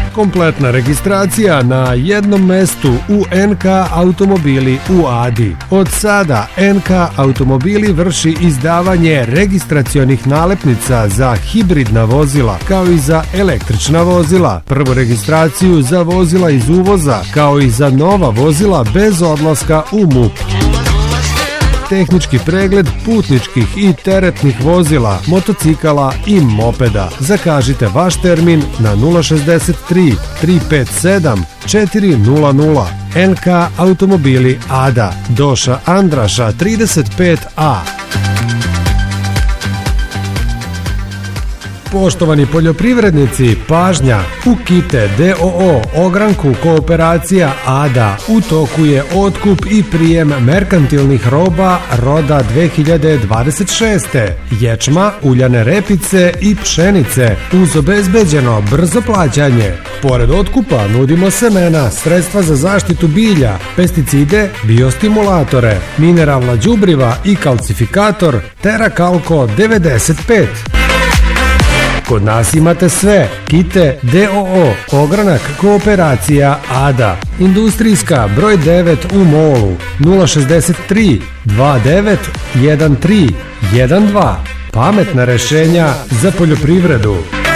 Kompletna registracija na jednom mestu u NK Automobili u Adi. Od sada NK Automobili vrši izdavanje registracionih nalepnica za hibridna vozila, kao i za električna vozila. Prvu registraciju za vozila iz uvoza, kao i za nova vozila bez odlaska u MUP. Tehnički pregled putničkih i teretnih vozila, motocikala i mopeda. Zakažite vaš termin na 063 357 400. NK Automobili Ada, Doša Andraša 35A. Poštovani poljoprivrednici, pažnja! U Kite DOO ogranku Kooperacija Ada u toku je otkup i prijem merkantilnih roba roda 2026. Ječma, uljane repice i pšenice uz obezbeđeno brzo plaćanje. Pored otkupa nudimo semena, sredstva za zaštitu bilja, pesticide, biostimulatore, mineralna đubriva i kalcifikator Terakalko 95. Kod nas imate sve. Kite DOO, ogranak Kooperacija Ada, industrijska broj 9 u Molu, 063 29 13 12. Pametna rešenja za poljoprivredu.